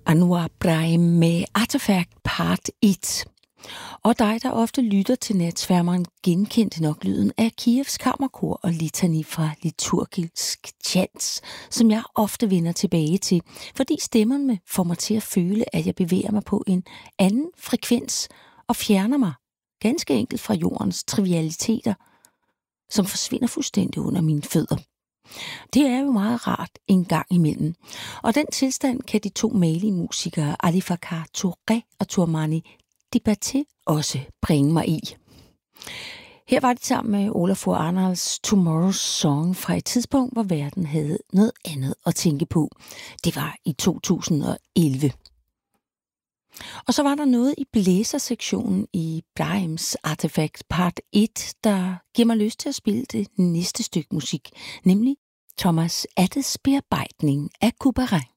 Anwar Brahim med Artefact Part 1. Og dig, der ofte lytter til Natsværmeren, genkendte nok lyden af Kievs kammerkor og litani fra liturgisk chants, som jeg ofte vender tilbage til, fordi stemmerne får mig til at føle, at jeg bevæger mig på en anden frekvens og fjerner mig ganske enkelt fra jordens trivialiteter, som forsvinder fuldstændig under mine fødder. Det er jo meget rart en gang imellem. Og den tilstand kan de to Mali-musikere Ali Farka Touré og Tourmani Dibaté også bringe mig i. Her var de sammen med Olafur Arnalds Tomorrow's Song fra et tidspunkt, hvor verden havde noget andet at tænke på. Det var i 2011. Og så var der noget i blæsersektionen i Brahims Artefact Part 1, der giver mig lyst til at spille det næste stykke musik, nemlig Thomas Attes bearbejdning af Couperin.